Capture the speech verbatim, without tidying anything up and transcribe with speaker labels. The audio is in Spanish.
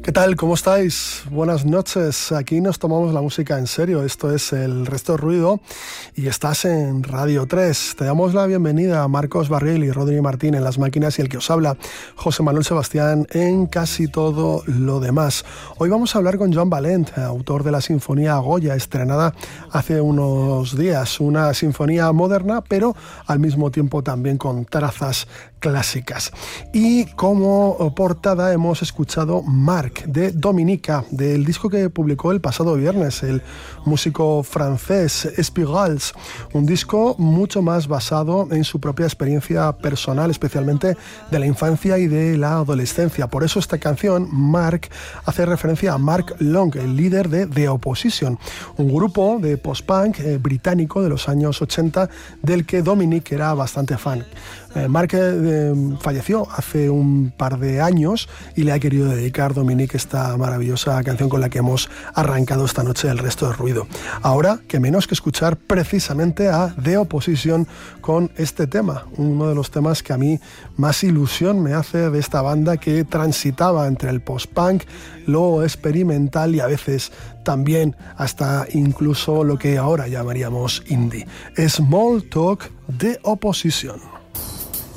Speaker 1: ¿Qué tal? ¿Cómo estáis? Buenas noches. Aquí nos tomamos la música en serio. Esto es El Resto de Ruido y estás en Radio tres. Te damos la bienvenida a Marcos Barril y Rodri Martín en las máquinas y el que os habla, José Manuel Sebastián, en casi todo lo demás. Hoy vamos a hablar con Joan Valent, autor de la Sinfonía Goya, estrenada hace unos días. Una sinfonía moderna, pero al mismo tiempo también con trazas clásicas. Y como portada hemos escuchado Marc, de Dominica, del disco que publicó el pasado viernes el músico francés Espirals, un disco mucho más basado en su propia experiencia personal, especialmente de la infancia y de la adolescencia. Por eso esta canción, Marc, hace referencia a Mark Long, el líder de The Opposition, un grupo de post-punk eh, británico de los años ochenta del que Dominic era bastante fan. Eh, Marc eh, falleció hace un par de años y le ha querido dedicar Dominic esta maravillosa canción con la que hemos arrancado esta noche El Resto de Ruido. Ahora, que menos que escuchar precisamente a The Opposition con este tema, uno de los temas que a mí más ilusión me hace de esta banda que transitaba entre el post-punk, lo experimental y a veces también hasta incluso lo que ahora llamaríamos indie. Small Talk, The Opposition.